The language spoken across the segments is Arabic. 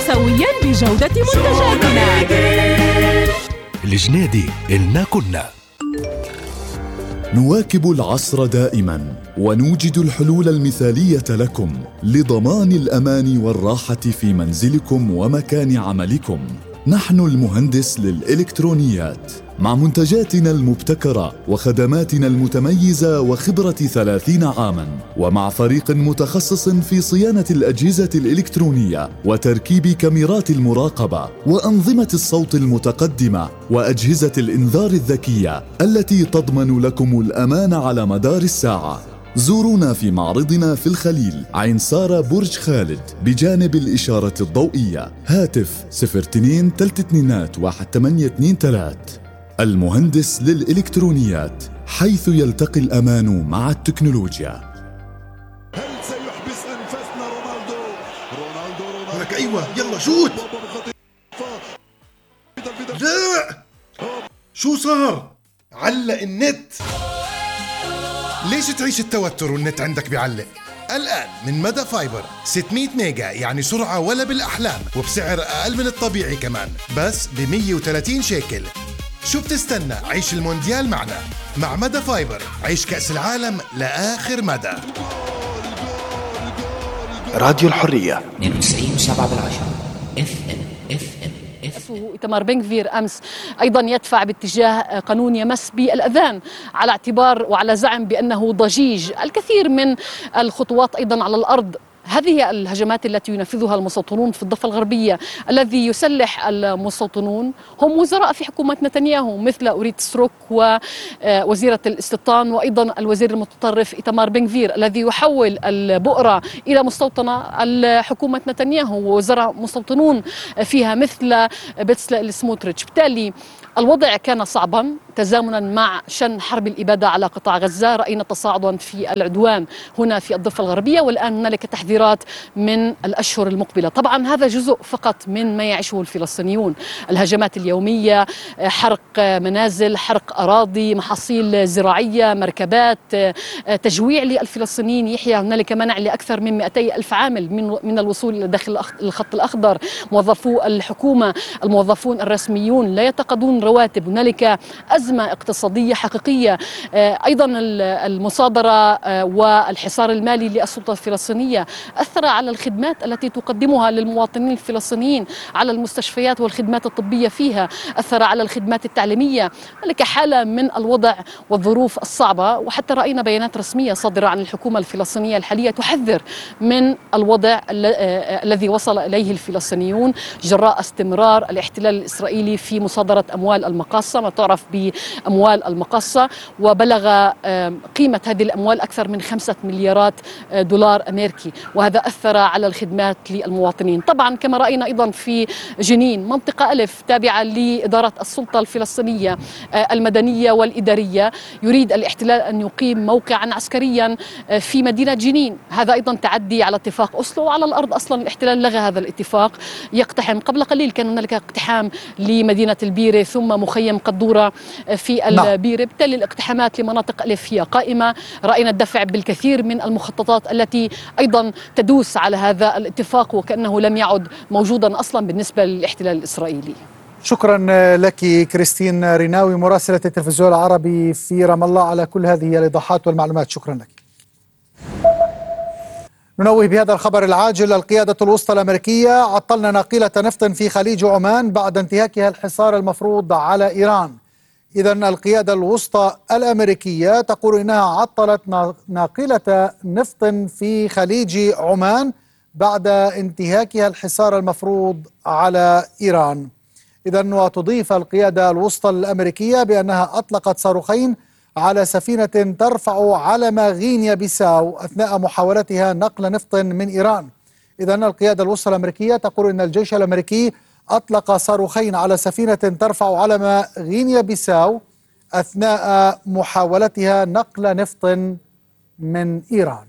سويا بجودة منتجاتنا. الجنيدي إلنا كنا. نواكب العصر دائما ونوجد الحلول المثالية لكم لضمان الأمان والراحة في منزلكم ومكان عملكم. نحن المهندس للإلكترونيات، مع منتجاتنا المبتكرة وخدماتنا المتميزة وخبرة 30 عاماً، ومع فريق متخصص في صيانة الأجهزة الإلكترونية وتركيب كاميرات المراقبة وأنظمة الصوت المتقدمة وأجهزة الإنذار الذكية التي تضمن لكم الأمان على مدار الساعة. زورونا في معرضنا في الخليل، عين سارة، برج خالد، بجانب الإشارة الضوئية. هاتف 02 32 1823. المهندس للإلكترونيات، حيث يلتقي الأمان مع التكنولوجيا. هل سيحبس أنفاسنا رونالدو؟ لك أيوة، يلا شوت. لا، شو صار؟ علق النت. ليش تعيش التوتر والنت عندك بيعلق؟ الآن من مدى فايبر 600 ميجا، يعني سرعة ولا بالأحلام، وبسعر أقل من الطبيعي كمان، بس ب 130 شيكل. شو بتستنى؟ عيش المونديال معنا. مع مدى فايبر عيش كأس العالم لآخر مدى. راديو الحرية 92.7 FM. إيتمار بن غفير أمس أيضا يدفع باتجاه قانون يمس بالأذان، على اعتبار وعلى زعم بأنه ضجيج. الكثير من الخطوات أيضا على الأرض، هذه الهجمات التي ينفذها المستوطنون في الضفة الغربية. الذي يسلح المستوطنون هم وزراء في حكومة نتنياهو، مثل أوريت ستروك ووزيرة الاستيطان، وأيضا الوزير المتطرف إيتمار بن غفير الذي يحول البؤرة إلى مستوطنة حكومة نتنياهو، ووزراء مستوطنون فيها مثل بتسلال سموتريتش. بالتالي الوضع كان صعبا تزامنا مع شن حرب الإبادة على قطاع غزة. رأينا تصاعدا في العدوان هنا في الضفة الغربية، والآن هنالك تحذيرات من الأشهر المقبلة. طبعا هذا جزء فقط من ما يعيشه الفلسطينيون، الهجمات اليومية، حرق منازل، حرق أراضي، محاصيل زراعية، مركبات، تجويع للفلسطينيين يحيى. هنالك منع لأكثر من 200 ألف عامل من الوصول إلى داخل الخط الأخضر. موظفو الحكومة، الموظفون الرسميون لا يتقاضون رواتب. هنالك أزمة اقتصادية حقيقية. أيضا المصادرة والحصار المالي للسلطة الفلسطينية أثر على الخدمات التي تقدمها للمواطنين الفلسطينيين، على المستشفيات والخدمات الطبية فيها، أثر على الخدمات التعليمية. هنالك حالة من الوضع والظروف الصعبة، وحتى رأينا بيانات رسمية صادرة عن الحكومة الفلسطينية الحالية تحذر من الوضع الذي وصل إليه الفلسطينيون جراء استمرار الاحتلال الإسرائيلي في مصادرة أموال المقاصة، ما تعرف بأموال المقاصة. وبلغ قيمة هذه الأموال أكثر من 5 مليارات دولار أمريكي، وهذا أثر على الخدمات للمواطنين. طبعا كما رأينا أيضا في جنين، منطقة ألف تابعة لإدارة السلطة الفلسطينية المدنية والإدارية، يريد الاحتلال أن يقيم موقعا عسكريا في مدينة جنين. هذا أيضا تعدي على اتفاق أوسلو، وعلى الأرض أصلا الاحتلال لغى هذا الاتفاق. يقتحم قبل قليل كان هنالك اقتحام لمدينة البيرة، ثم مخيم قدورة في البيرة. بالتالي الاقتحامات لمناطق ألف هي قائمة. رأينا الدفع بالكثير من المخططات التي أيضا تدوس على هذا الاتفاق، وكأنه لم يعد موجودا أصلا بالنسبة للاحتلال الإسرائيلي. شكرا لك كريستين ريناوي مراسلة التلفزيون العربي في رام الله على كل هذه الإيضاحات والمعلومات. شكرا لك. ننوه بهذا الخبر العاجل: القيادة الوسطى الأمريكية عطلنا ناقلة نفط في خليج عمان بعد انتهاكها الحصار المفروض على إيران. إذن القيادة الوسطى الأمريكية تقول إنها عطلت ناقلة نفط في خليج عمان بعد انتهاكها الحصار المفروض على إيران. إذن وتضيف القيادة الوسطى الأمريكية بأنها أطلقت صاروخين على سفينة ترفع علم غينيا بيساو أثناء محاولتها نقل نفط من إيران. إذن القيادة الوسطى الأمريكية تقول إن الجيش الأمريكي أطلق صاروخين على سفينة ترفع علم غينيا بيساو أثناء محاولتها نقل نفط من إيران.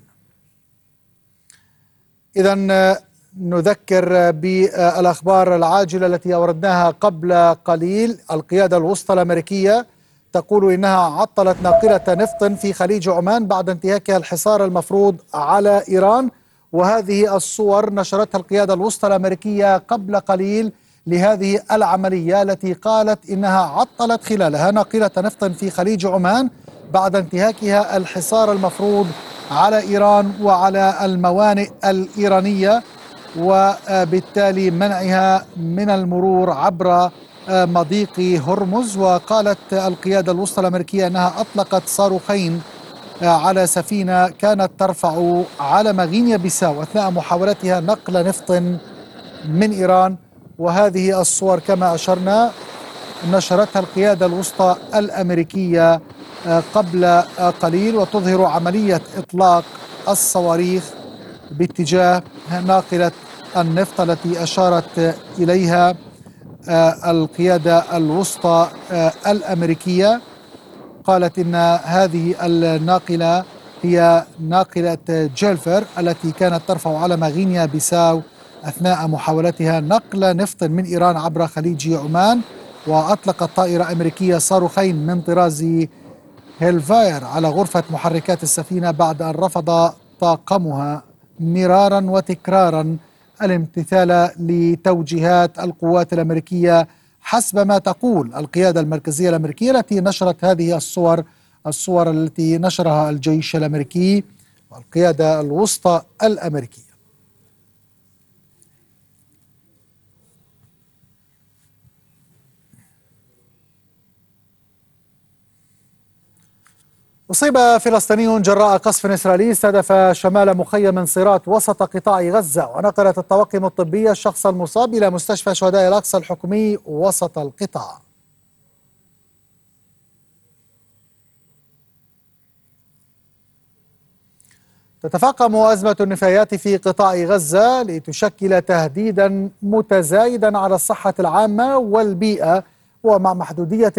إذن نذكر بالأخبار العاجلة التي أوردناها قبل قليل. القيادة الوسطى الأمريكية تقول إنها عطلت ناقلة نفط في خليج عمان بعد انتهاكها الحصار المفروض على إيران، وهذه الصور نشرتها القيادة الوسطى الأمريكية قبل قليل لهذه العملية التي قالت إنها عطلت خلالها ناقلة نفط في خليج عمان بعد انتهاكها الحصار المفروض على إيران وعلى الموانئ الإيرانية، وبالتالي منعها من المرور عبر مضيق هرمز. وقالت القيادة الوسطى الأمريكية أنها أطلقت صاروخين على سفينة كانت ترفع علم غينيا بيساو أثناء محاولتها نقل نفط من إيران. وهذه الصور كما أشرنا نشرتها القيادة الوسطى الأمريكية قبل قليل، وتظهر عملية إطلاق الصواريخ باتجاه ناقلة النفط التي أشارت إليها القيادة الوسطى الأمريكية. قالت إن هذه الناقلة هي ناقلة جيلفر التي كانت ترفع علم غينيا بيساو أثناء محاولتها نقل نفط من إيران عبر خليج عمان. وأطلقت طائرة أمريكية صاروخين من طراز هيلفاير على غرفة محركات السفينة بعد أن رفض طاقمها مرارا وتكرارا الامتثال لتوجيهات القوات الأمريكية حسب ما تقول القيادة المركزية الأمريكية التي نشرت هذه الصور التي نشرها الجيش الأمريكي والقيادة الوسطى الأمريكية. أصيب فلسطيني جراء قصف إسرائيلي استهدف شمال مخيم صيرات وسط قطاع غزة، ونقلت الطواقم الطبية الشخص المصاب إلى مستشفى شهداء الأقصى الحكومي وسط القطاع. تتفاقم أزمة النفايات في قطاع غزة لتشكل تهديدا متزايدا على الصحة العامة والبيئة، ومع محدودية